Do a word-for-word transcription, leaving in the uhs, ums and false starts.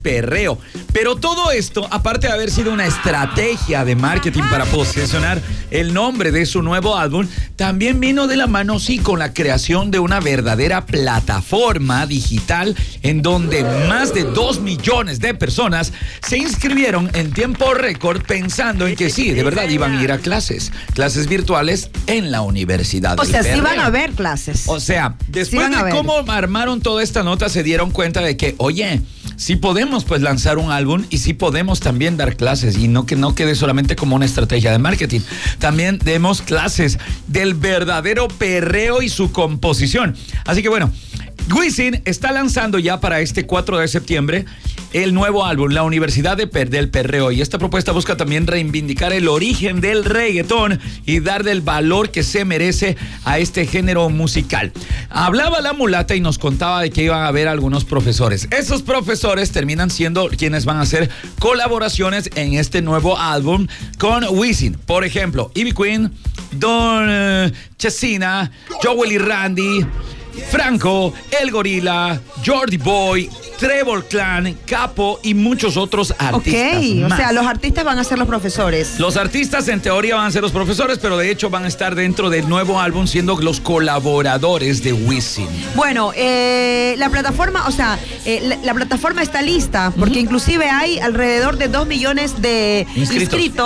perreo. Pero todo esto, aparte de haber sido una estrategia de marketing para posicionar el nombre de su nuevo álbum, también vino de la mano, sí, con la creación de una verdadera plataforma digital en donde más de dos millones de personas se inscribieron en tiempo récord pensando en que sí, de verdad iban a ir a clases, clases virtuales en la Universidad O del sea, sí Perreo. van a haber clases. O sea, después Sí van a de ver. cómo armaron toda esta nota, se dieron cuenta de que, oye, sí podemos pues lanzar un álbum y sí podemos también dar clases y no que no quede solamente como una estrategia de marketing. También demos clases del verdadero perreo y su composición. Así que bueno, Wisin está lanzando ya para este cuatro de septiembre el nuevo álbum, La Universidad de Per- del Perreo. Y esta propuesta busca también reivindicar el origen del reggaetón y darle el valor que se merece a este género musical. Hablaba la mulata y nos contaba de que iban a haber algunos profesores. Esos profesores terminan siendo quienes van a hacer colaboraciones en este nuevo álbum con Wisin. Por ejemplo, Ivy Queen, Don uh, Chesina, Joel y Randy, Franco, El Gorila, Jordi Boy, Trevor Clan, Capo y muchos otros artistas Ok, más. o sea, los artistas van a ser los profesores. Los artistas en teoría van a ser los profesores, pero de hecho van a estar dentro del nuevo álbum siendo los colaboradores de Wisin. Bueno, eh, la plataforma, o sea, eh, la, la plataforma está lista, porque uh-huh. inclusive hay alrededor de dos millones de Inscritos. inscritos